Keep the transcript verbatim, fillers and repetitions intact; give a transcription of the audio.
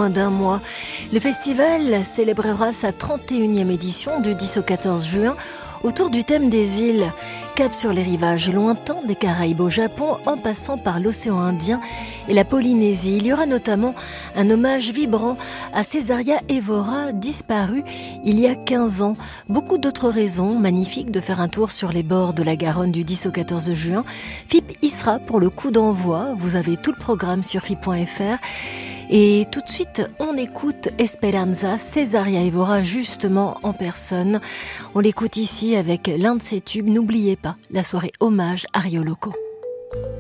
moins d'un mois. Le festival célébrera sa trente et unième édition du dix au quatorze juin autour du thème des îles. Cap sur les rivages lointains des Caraïbes au Japon en passant par l'océan Indien et la Polynésie. Il y aura notamment un hommage vibrant à Césaria Évora, disparue il y a quinze ans. Beaucoup d'autres raisons magnifiques de faire un tour sur les bords de la Garonne du dix au quatorze juin. F I P y sera pour le coup d'envoi. Vous avez tout le programme sur F I P point F R. Et tout de suite, on écoute Esperanza, Césaria Évora justement en personne. On l'écoute ici avec l'un de ses tubes. N'oubliez pas la soirée hommage à Rio Loco.